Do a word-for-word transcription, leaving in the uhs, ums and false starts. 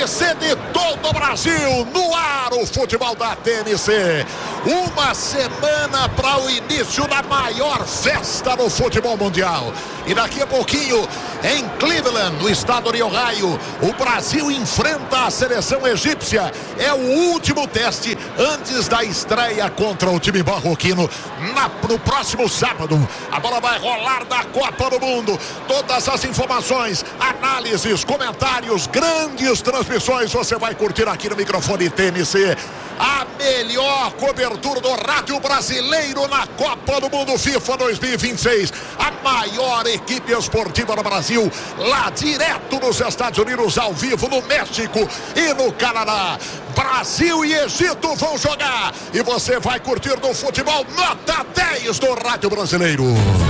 T C de todo o Brasil, no ar o futebol da T N C. Uma semana para o início da maior festa no futebol mundial. E daqui a pouquinho, em Cleveland, no estado de Ohio, o Brasil enfrenta a seleção egípcia. É o último teste antes da estreia contra o time marroquino na, no próximo sábado. A bola vai rolar da Copa do Mundo. Todas as informações, análises, comentários, grandes transmissões você vai curtir aqui no microfone T N C. A melhor cobertura do rádio brasileiro na Copa do Mundo FIFA dois mil e vinte e seis. A maior equipe esportiva do Brasil, lá direto nos Estados Unidos, ao vivo no México e no Canadá. Brasil e Egito vão jogar e você vai curtir no futebol nota dez do rádio brasileiro.